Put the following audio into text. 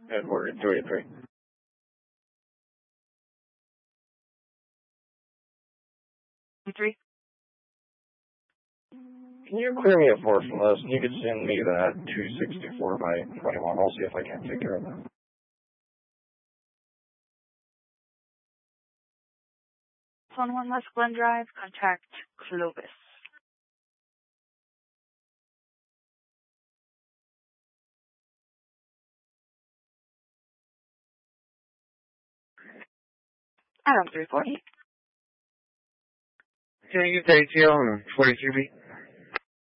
Edward 283. Three. Can you clear me a 4 from this? You could send me that 264 by 21. I'll see if I can take care of that. Phone 1 West Glen Drive, contact Clovis. Adam 340. Can you get the ATL on 43B?